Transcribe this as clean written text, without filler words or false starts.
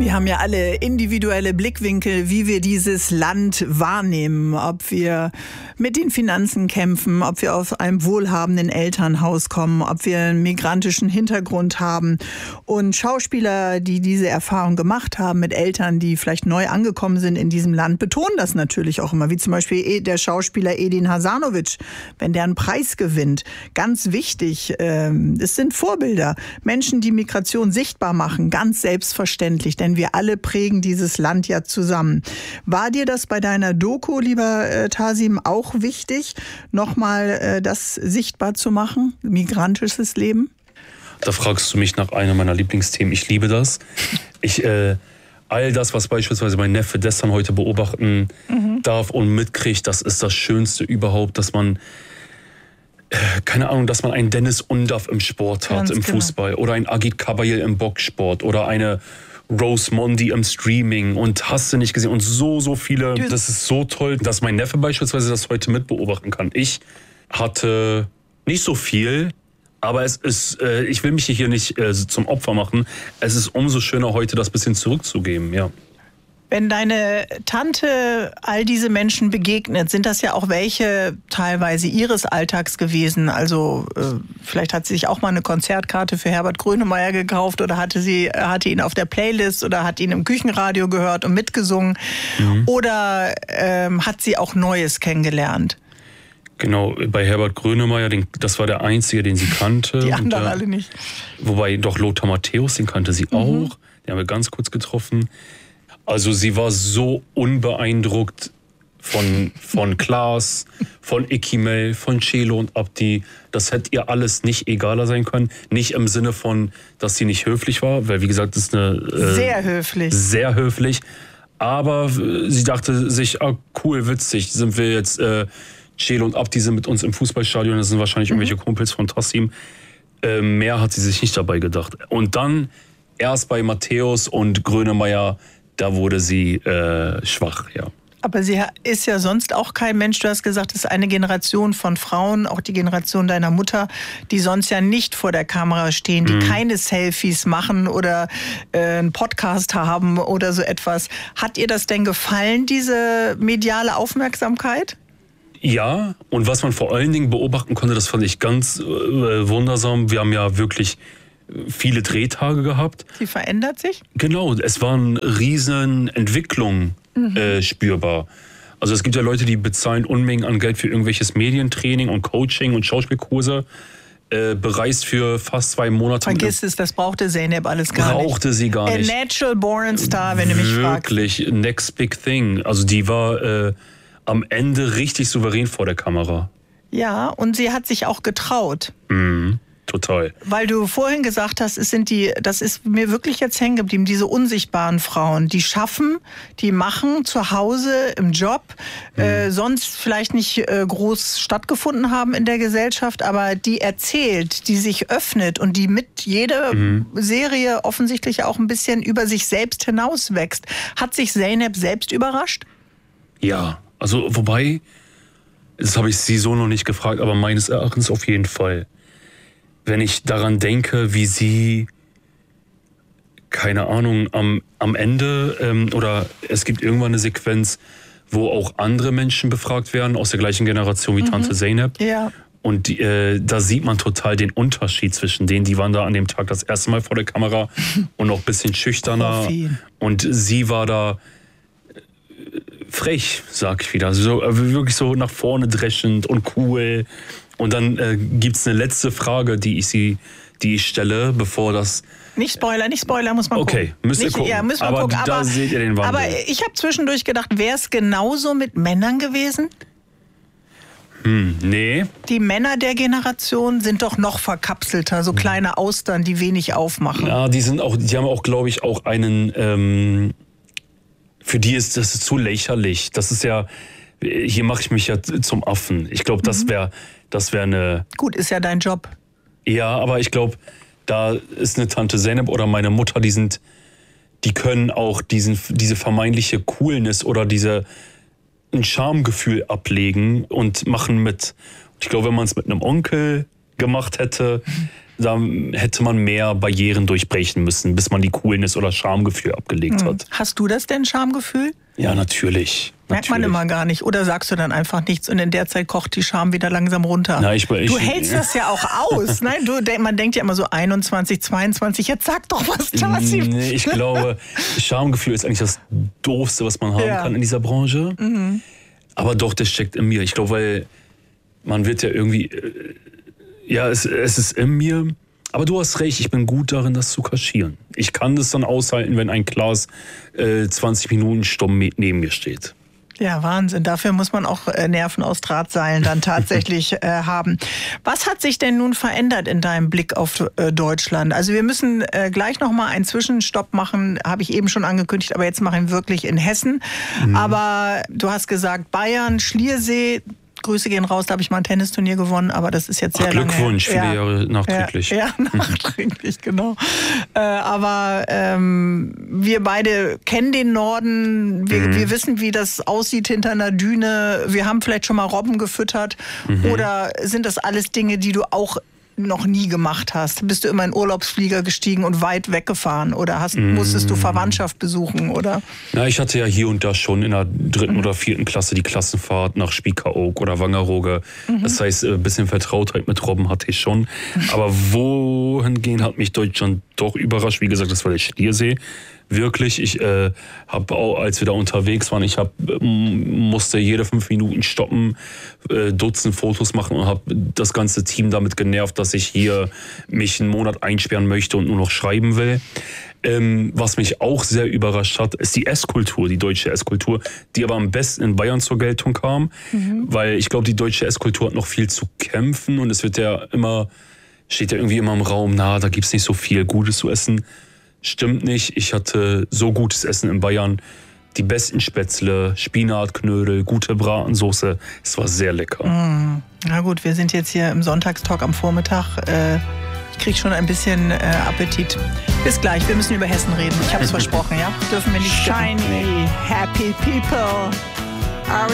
Wir haben ja alle individuelle Blickwinkel, wie wir dieses Land wahrnehmen. Ob wir mit den Finanzen kämpfen, ob wir aus einem wohlhabenden Elternhaus kommen, ob wir einen migrantischen Hintergrund haben. Und Schauspieler, die diese Erfahrung gemacht haben mit Eltern, die vielleicht neu angekommen sind in diesem Land, betonen das natürlich auch immer. Wie zum Beispiel der Schauspieler Edin Hasanovic, wenn der einen Preis gewinnt. Ganz wichtig, es sind Vorbilder. Menschen, die Migration sichtbar machen, ganz selbstverständlich. Denn wir alle prägen dieses Land ja zusammen. War dir das bei deiner Doku, lieber Tasim, auch wichtig, nochmal das sichtbar zu machen? Migrantisches Leben? Da fragst du mich nach einem meiner Lieblingsthemen. Ich liebe das. All das, was beispielsweise mein Neffe Destan heute beobachten darf und mitkriegt, das ist das Schönste überhaupt, dass man keine Ahnung, dass man einen Dennis Undaff im Sport hat, im Fußball, oder einen Agit Kabayel im Boxsport oder eine Rose Mondi im Streaming und hast du nicht gesehen und so viele. Das ist so toll, dass mein Neffe beispielsweise das heute mitbeobachten kann. Ich hatte nicht so viel, aber es ist, ich will mich hier nicht zum Opfer machen. Es ist umso schöner, heute das bisschen zurückzugeben, ja. Wenn deine Tante all diese Menschen begegnet, sind das ja auch welche teilweise ihres Alltags gewesen? Also vielleicht hat sie sich auch mal eine Konzertkarte für Herbert Grönemeyer gekauft oder hatte ihn auf der Playlist oder hat ihn im Küchenradio gehört und mitgesungen. Oder hat sie auch Neues kennengelernt? Genau, bei Herbert Grönemeyer, das war der Einzige, den sie kannte. Die anderen alle nicht. Wobei doch Lothar Matthäus, den kannte sie auch. Den haben wir ganz kurz getroffen. Also sie war so unbeeindruckt von Klaas, von Ikimel, von Celo und Abdi. Das hätte ihr alles nicht egaler sein können. Nicht im Sinne von, dass sie nicht höflich war, weil wie gesagt, das ist eine... sehr höflich. Sehr höflich. Aber sie dachte sich, cool, witzig, sind wir jetzt... Celo und Abdi sind mit uns im Fußballstadion, das sind wahrscheinlich irgendwelche Kumpels von Tassim. Mehr hat sie sich nicht dabei gedacht. Und dann erst bei Matthäus und Grönemeyer, da wurde sie schwach, ja. Aber sie ist ja sonst auch kein Mensch. Du hast gesagt, es ist eine Generation von Frauen, auch die Generation deiner Mutter, die sonst ja nicht vor der Kamera stehen, die keine Selfies machen oder einen Podcast haben oder so etwas. Hat ihr das denn gefallen, diese mediale Aufmerksamkeit? Ja, und was man vor allen Dingen beobachten konnte, das fand ich ganz wundersam. Wir haben ja wirklich viele Drehtage gehabt. Sie verändert sich? Genau, es waren riesen Entwicklungen spürbar. Also es gibt ja Leute, die bezahlen Unmengen an Geld für irgendwelches Medientraining und Coaching und Schauspielkurse. Bereist für fast 2 Monate. Vergiss es, das brauchte Zeynep alles gar nicht. Brauchte sie gar nicht. A natural born star, wenn du mich fragst. Wirklich, next big thing. Also die war am Ende richtig souverän vor der Kamera. Ja, und sie hat sich auch getraut. Total. Weil du vorhin gesagt hast, das ist mir wirklich jetzt hängen geblieben, diese unsichtbaren Frauen, die schaffen, die machen zu Hause im Job, sonst vielleicht nicht groß stattgefunden haben in der Gesellschaft, aber die erzählt, die sich öffnet und die mit jeder Serie offensichtlich auch ein bisschen über sich selbst hinauswächst. Hat sich Zeynep selbst überrascht? Ja, also wobei, das habe ich sie so noch nicht gefragt, aber meines Erachtens auf jeden Fall. Wenn ich daran denke, wie sie, keine Ahnung, am Ende oder es gibt irgendwann eine Sequenz, wo auch andere Menschen befragt werden aus der gleichen Generation wie Tante Zeynep. Ja. Und da sieht man total den Unterschied zwischen denen. Die waren da an dem Tag das erste Mal vor der Kamera und noch ein bisschen schüchterner. Und sie war da frech, sag ich wieder. So, wirklich so nach vorne dreschend und cool. Und dann gibt's eine letzte Frage, die ich stelle, bevor das... Nicht Spoiler, muss man gucken. Okay, müsst ihr gucken. Ja, müssen wir gucken. Da seht ihr den Wandel. Aber ich habe zwischendurch gedacht, wäre es genauso mit Männern gewesen? Nee. Die Männer der Generation sind doch noch verkapselter, so kleine Austern, die wenig aufmachen. Ja, die haben auch, glaube ich, auch einen... für die ist das zu lächerlich. Das ist ja... Hier mache ich mich ja zum Affen. Ich glaube, das wäre eine... Gut, ist ja dein Job. Ja, aber ich glaube, da ist eine Tante Zeynep oder meine Mutter, die können auch diese vermeintliche Coolness oder ein Charmegefühl ablegen und machen mit. Ich glaube, wenn man es mit einem Onkel gemacht hätte, da hätte man mehr Barrieren durchbrechen müssen, bis man die Coolness oder Schamgefühl abgelegt hat. Hast du das denn, Schamgefühl? Ja, natürlich. Merkt man immer gar nicht. Oder sagst du dann einfach nichts und in der Zeit kocht die Scham wieder langsam runter? Na, du hältst das ja auch aus. Nein, man denkt ja immer so 21, 22, jetzt sag doch was, Tassi. Nee, ich glaube, Schamgefühl ist eigentlich das Doofste, was man haben kann in dieser Branche. Aber doch, das steckt in mir. Ich glaube, weil man wird ja irgendwie... es ist in mir... Aber du hast recht, ich bin gut darin, das zu kaschieren. Ich kann das dann aushalten, wenn ein Glas 20 Minuten stumm neben mir steht. Ja, Wahnsinn. Dafür muss man auch Nerven aus Drahtseilen dann tatsächlich haben. Was hat sich denn nun verändert in deinem Blick auf Deutschland? Also wir müssen gleich noch mal einen Zwischenstopp machen, habe ich eben schon angekündigt, aber jetzt machen wir wirklich in Hessen. Aber du hast gesagt, Bayern, Schliersee, Grüße gehen raus, da habe ich mal ein Tennisturnier gewonnen, aber das ist jetzt sehr lange. Glückwunsch, viele Jahre nachträglich. Ja, nachträglich, genau. Aber wir beide kennen den Norden, wir wissen, wie das aussieht hinter einer Düne, wir haben vielleicht schon mal Robben gefüttert oder sind das alles Dinge, die du auch noch nie gemacht hast? Bist du immer in Urlaubsflieger gestiegen und weit weggefahren oder musstest du Verwandtschaft besuchen, oder? Na, ich hatte ja hier und da schon in der 3. oder 4. Klasse die Klassenfahrt nach Spiekeroog oder Wangerooge. Das heißt, ein bisschen Vertrautheit mit Robben hatte ich schon. Aber wohingehend hat mich Deutschland doch überrascht. Wie gesagt, das war der Schliersee. Wirklich, ich habe auch, als wir da unterwegs waren, musste jede 5 Minuten stoppen, Dutzend Fotos machen und habe das ganze Team damit genervt, dass ich hier mich einen Monat einsperren möchte und nur noch schreiben will. Was mich auch sehr überrascht hat, ist die Esskultur, die deutsche Esskultur, die aber am besten in Bayern zur Geltung kam, weil ich glaube, die deutsche Esskultur hat noch viel zu kämpfen und es wird steht ja irgendwie immer im Raum, da gibt's nicht so viel Gutes zu essen. Stimmt nicht. Ich hatte so gutes Essen in Bayern. Die besten Spätzle, Spinatknödel, gute Bratensoße. Es war sehr lecker. Na gut, wir sind jetzt hier im Sonntagstalk am Vormittag. Ich kriege schon ein bisschen Appetit. Bis gleich, wir müssen über Hessen reden. Ich habe es versprochen, ja? Dürfen wir nicht Shiny, happy people.